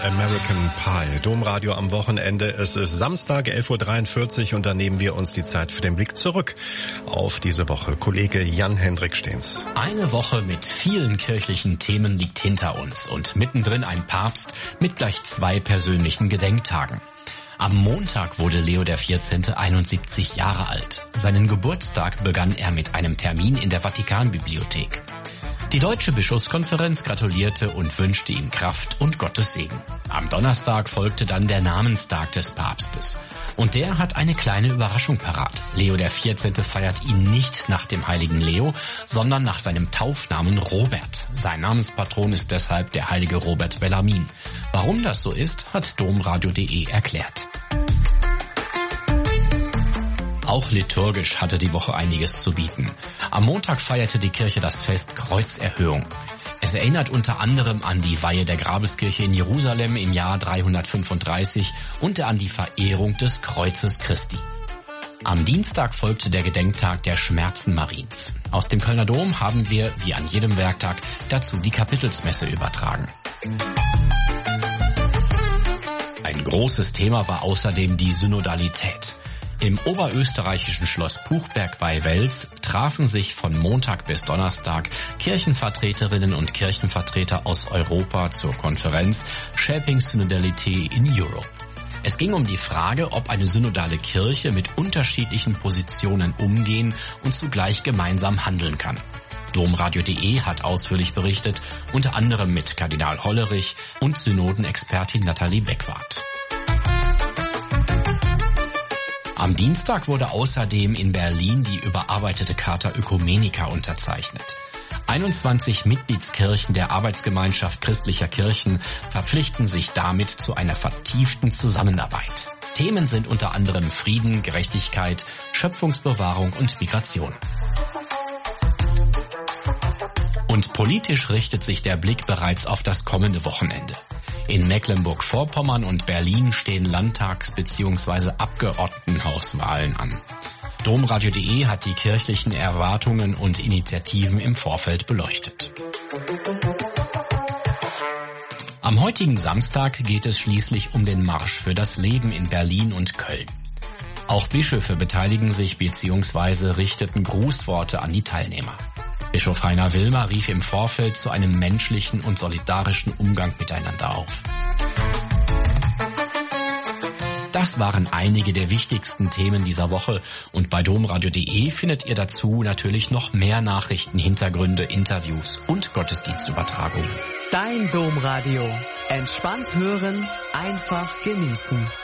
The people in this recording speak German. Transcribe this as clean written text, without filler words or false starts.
American Pie, Domradio am Wochenende. Es ist Samstag, 11.43 Uhr und da nehmen wir uns die Zeit für den Blick zurück auf diese Woche. Kollege Jan-Hendrik Stehns. Eine Woche mit vielen kirchlichen Themen liegt hinter uns und mittendrin ein Papst mit gleich 2 persönlichen Gedenktagen. Am Montag wurde Leo XIV. 71 Jahre alt. Seinen Geburtstag begann er mit einem Termin in der Vatikanbibliothek. Die Deutsche Bischofskonferenz gratulierte und wünschte ihm Kraft und Gottes Segen. Am Donnerstag folgte dann der Namenstag des Papstes. Und der hat eine kleine Überraschung parat. Leo XIV. Feiert ihn nicht nach dem heiligen Leo, sondern nach seinem Taufnamen Robert. Sein Namenspatron ist deshalb der heilige Robert Bellarmin. Warum das so ist, hat domradio.de erklärt. Auch liturgisch hatte die Woche einiges zu bieten. Am Montag feierte die Kirche das Fest Kreuzerhöhung. Es erinnert unter anderem an die Weihe der Grabeskirche in Jerusalem im Jahr 335 und an die Verehrung des Kreuzes Christi. Am Dienstag folgte der Gedenktag der Schmerzen Mariens. Aus dem Kölner Dom haben wir, wie an jedem Werktag, dazu die Kapitelsmesse übertragen. Ein großes Thema war außerdem die Synodalität. Im oberösterreichischen Schloss Puchberg bei Wels trafen sich von Montag bis Donnerstag Kirchenvertreterinnen und Kirchenvertreter aus Europa zur Konferenz Shaping Synodality in Europe. Es ging um die Frage, ob eine synodale Kirche mit unterschiedlichen Positionen umgehen und zugleich gemeinsam handeln kann. Domradio.de hat ausführlich berichtet, unter anderem mit Kardinal Hollerich und Synodenexpertin Nathalie Beckwart. Am Dienstag wurde außerdem in Berlin die überarbeitete Charta Ökumenica unterzeichnet. 21 Mitgliedskirchen der Arbeitsgemeinschaft christlicher Kirchen verpflichten sich damit zu einer vertieften Zusammenarbeit. Themen sind unter anderem Frieden, Gerechtigkeit, Schöpfungsbewahrung und Migration. Und politisch richtet sich der Blick bereits auf das kommende Wochenende. In Mecklenburg-Vorpommern und Berlin stehen Landtags- bzw. Abgeordnetenhauswahlen an. Domradio.de hat die kirchlichen Erwartungen und Initiativen im Vorfeld beleuchtet. Am heutigen Samstag geht es schließlich um den Marsch für das Leben in Berlin und Köln. Auch Bischöfe beteiligen sich bzw. richteten Grußworte an die Teilnehmer. Bischof Heiner Wilmer rief im Vorfeld zu einem menschlichen und solidarischen Umgang miteinander auf. Das waren einige der wichtigsten Themen dieser Woche und bei domradio.de findet ihr dazu natürlich noch mehr Nachrichten, Hintergründe, Interviews und Gottesdienstübertragungen. Dein Domradio. Entspannt hören, einfach genießen.